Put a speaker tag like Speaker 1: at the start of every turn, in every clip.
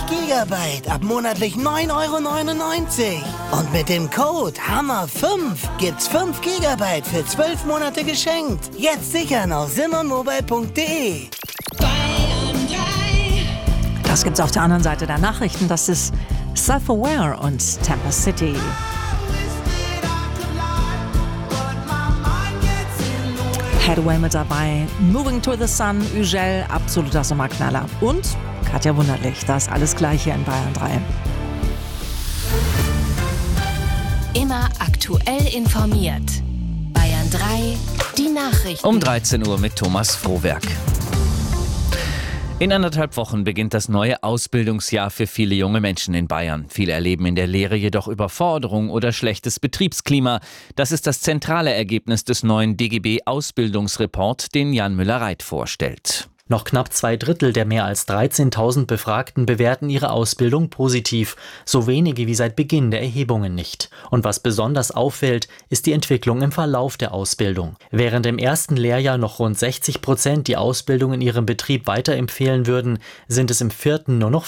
Speaker 1: Gigabyte ab monatlich 9,99 €. Und mit dem Code HAMMER5 gibt's 5 Gigabyte für 12 Monate geschenkt. Jetzt sichern auf simonmobile.de.
Speaker 2: Das gibt's auf der anderen Seite der Nachrichten. Das ist Self-Aware und Tempest City. Hathaway mit dabei, Moving to the Sun, Ugel, absoluter Sommerknaller. Und Katja Wunderlich, das ist alles gleich hier in Bayern 3.
Speaker 3: Immer aktuell informiert. Bayern 3, die Nachrichten.
Speaker 4: Um 13 Uhr mit Thomas Frohwerk. In 1,5 Wochen beginnt das neue Ausbildungsjahr für viele junge Menschen in Bayern. Viele erleben in der Lehre jedoch Überforderung oder schlechtes Betriebsklima. Das ist das zentrale Ergebnis des neuen DGB-Ausbildungsreport, den Jan Müller-Reit vorstellt.
Speaker 5: Noch knapp 2/3 der mehr als 13.000 Befragten bewerten ihre Ausbildung positiv. So wenige wie seit Beginn der Erhebungen nicht. Und was besonders auffällt, ist die Entwicklung im Verlauf der Ausbildung. Während im ersten Lehrjahr noch rund 60% die Ausbildung in ihrem Betrieb weiterempfehlen würden, sind es im vierten nur noch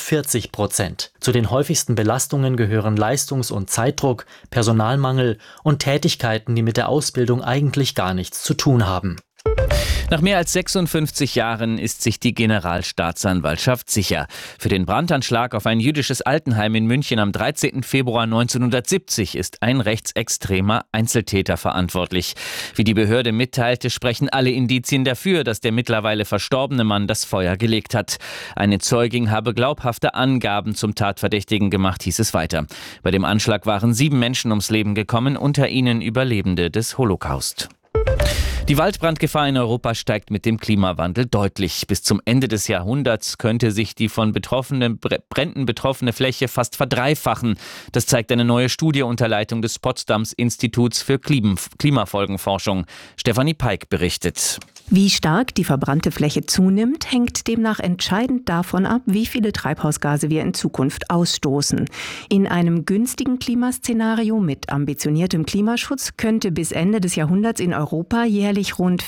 Speaker 5: 40%. Zu den häufigsten Belastungen gehören Leistungs- und Zeitdruck, Personalmangel und Tätigkeiten, die mit der Ausbildung eigentlich gar nichts zu tun haben.
Speaker 4: Nach mehr als 56 Jahren ist sich die Generalstaatsanwaltschaft sicher. Für den Brandanschlag auf ein jüdisches Altenheim in München am 13. Februar 1970 ist ein rechtsextremer Einzeltäter verantwortlich. Wie die Behörde mitteilte, sprechen alle Indizien dafür, dass der mittlerweile verstorbene Mann das Feuer gelegt hat. Eine Zeugin habe glaubhafte Angaben zum Tatverdächtigen gemacht, hieß es weiter. Bei dem Anschlag waren 7 Menschen ums Leben gekommen, unter ihnen Überlebende des Holocaust. Die Waldbrandgefahr in Europa steigt mit dem Klimawandel deutlich. Bis zum Ende des Jahrhunderts könnte sich die von Bränden betroffene Fläche fast verdreifachen. Das zeigt eine neue Studie unter Leitung des Potsdams Instituts für Klimafolgenforschung. Stefanie Peik berichtet.
Speaker 6: Wie stark die verbrannte Fläche zunimmt, hängt demnach entscheidend davon ab, wie viele Treibhausgase wir in Zukunft ausstoßen. In einem günstigen Klimaszenario mit ambitioniertem Klimaschutz könnte bis Ende des Jahrhunderts in Europa jährlich rund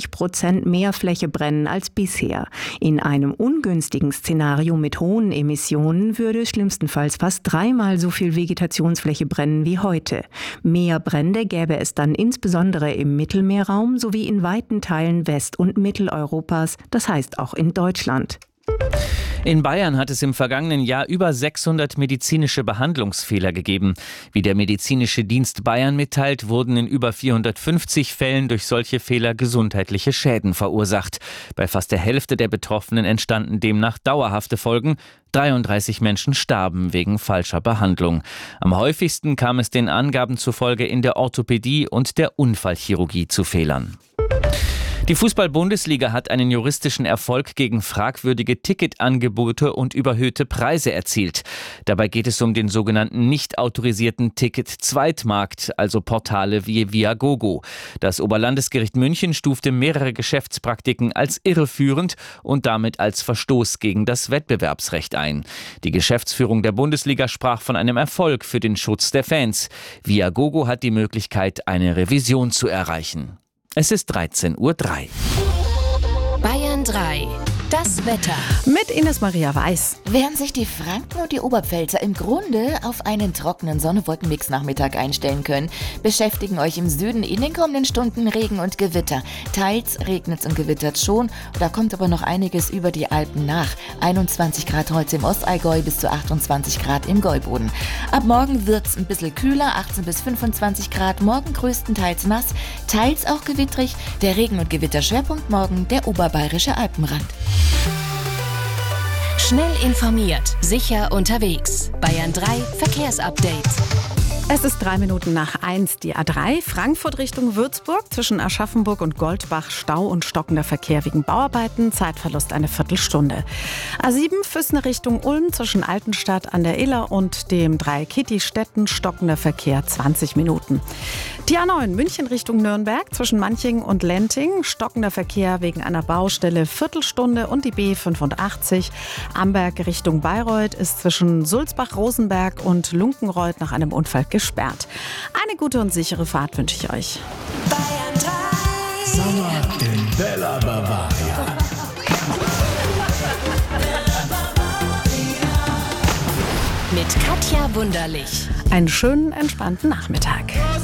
Speaker 6: 40% mehr Fläche brennen als bisher. In einem ungünstigen Szenario mit hohen Emissionen würde schlimmstenfalls fast 3-mal so viel Vegetationsfläche brennen wie heute. Mehr Brände gäbe es dann insbesondere im Mittelmeerraum sowie in weiten Teilen West- und Mitteleuropas, das heißt auch in Deutschland.
Speaker 4: In Bayern hat es im vergangenen Jahr über 600 medizinische Behandlungsfehler gegeben. Wie der medizinische Dienst Bayern mitteilt, wurden in über 450 Fällen durch solche Fehler gesundheitliche Schäden verursacht. Bei fast der Hälfte der Betroffenen entstanden demnach dauerhafte Folgen. 33 Menschen starben wegen falscher Behandlung. Am häufigsten kam es den Angaben zufolge in der Orthopädie und der Unfallchirurgie zu Fehlern. Die Fußball-Bundesliga hat einen juristischen Erfolg gegen fragwürdige Ticketangebote und überhöhte Preise erzielt. Dabei geht es um den sogenannten nicht autorisierten Ticket-Zweitmarkt, also Portale wie Viagogo. Das Oberlandesgericht München stufte mehrere Geschäftspraktiken als irreführend und damit als Verstoß gegen das Wettbewerbsrecht ein. Die Geschäftsführung der Bundesliga sprach von einem Erfolg für den Schutz der Fans. Viagogo hat die Möglichkeit, eine Revision zu erreichen. Es ist 13:03 Uhr.
Speaker 3: Bayern 3, das Wetter.
Speaker 2: Mit Ines Maria Weiß.
Speaker 7: Während sich die Franken und die Oberpfälzer im Grunde auf einen trockenen Sonne-Wolken-Mix-Nachmittag einstellen können, beschäftigen euch im Süden in den kommenden Stunden Regen und Gewitter. Teils regnet es und gewittert schon, da kommt aber noch einiges über die Alpen nach. 21 Grad heute im Ostallgäu bis zu 28 Grad im Gäuboden. Ab morgen wird es ein bisschen kühler, 18 bis 25 Grad, morgen größtenteils nass, teils auch gewittrig. Der Regen- und Gewitterschwerpunkt morgen der oberbayerische Alpenrand.
Speaker 3: Schnell informiert, sicher unterwegs. Bayern 3 Verkehrsupdate.
Speaker 2: Es ist 1:03. Die A3 Frankfurt Richtung Würzburg zwischen Aschaffenburg und Goldbach Stau und stockender Verkehr wegen Bauarbeiten, Zeitverlust eine Viertelstunde. A7 Füssner Richtung Ulm zwischen Altenstadt an der Iller und dem Dreieck Kitti-Städten stockender Verkehr 20 Minuten. Die A9 München Richtung Nürnberg zwischen Manching und Lenting stockender Verkehr wegen einer Baustelle Viertelstunde und die B85 Amberg Richtung Bayreuth ist zwischen Sulzbach-Rosenberg und Lunkenreuth nach einem Unfall gesperrt. Eine gute und sichere Fahrt wünsche ich euch.
Speaker 3: Bayern 3.
Speaker 8: Sommer in Bella Bavaria.
Speaker 3: mit Katja Wunderlich.
Speaker 2: Einen schönen, entspannten Nachmittag.